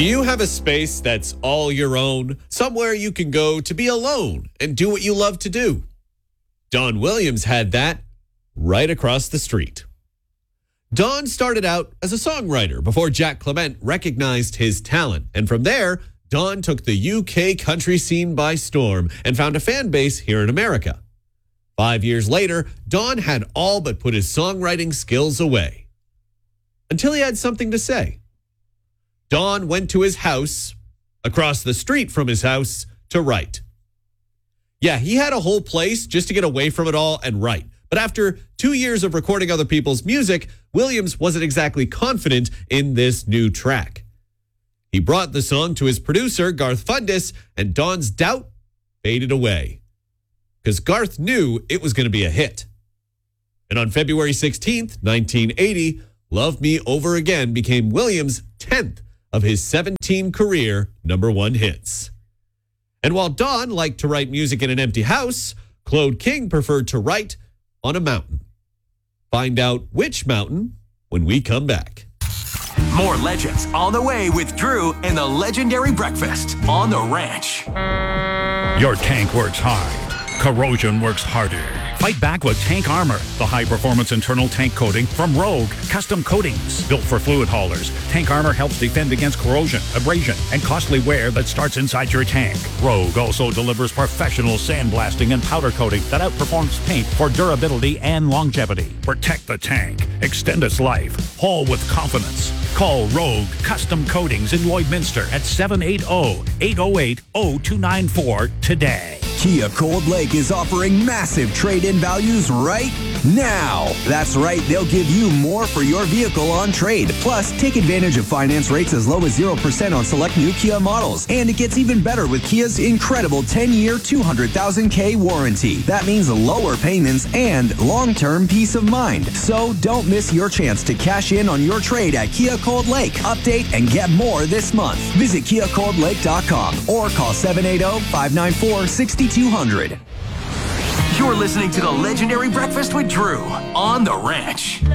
Do you have a space that's all your own? Somewhere you can go to be alone and do what you love to do? Don Williams had that right across the street. Don started out as a songwriter before Jack Clement recognized his talent. And from there, Don took the UK country scene by storm and found a fan base here in America. 5 years later, Don had all but put his songwriting skills away. Until he had something to say. Don went to his house, across the street from his house, to write. Yeah, he had a whole place just to get away from it all and write. But after 2 years of recording other people's music, Williams wasn't exactly confident in this new track. He brought the song to his producer, Garth Fundis, and Don's doubt faded away. Because Garth knew it was going to be a hit. And on February 16th, 1980, Love Me Over Again became Williams' 10th of his 17 career #1 hits. And while Don liked to write music in an empty house, Claude King preferred to write on a mountain. Find out which mountain when we come back. More legends on the way with Drew and the legendary breakfast on the ranch. Your tank works hard. Corrosion works harder. Fight back with Tank Armor, the high-performance internal tank coating from Rogue Custom Coatings. Built for fluid haulers, Tank Armor helps defend against corrosion, abrasion, and costly wear that starts inside your tank. Rogue also delivers professional sandblasting and powder coating that outperforms paint for durability and longevity. Protect the tank. Extend its life. Haul with confidence. Call Rogue Custom Coatings in Lloydminster at 780-808-0294 today. Kia Cold Lake is offering massive trade-in values right now. That's right, they'll give you more for your vehicle on trade. Plus, take advantage of finance rates as low as 0% on select new Kia models. And it gets even better with Kia's incredible 10-year, 200,000K warranty. That means lower payments and long-term peace of mind. So don't miss your chance to cash in on your trade at Kia Cold Lake. Update and get more this month. Visit KiaColdLake.com or call 780-594-6200. You're listening to the legendary breakfast with Drew on the ranch.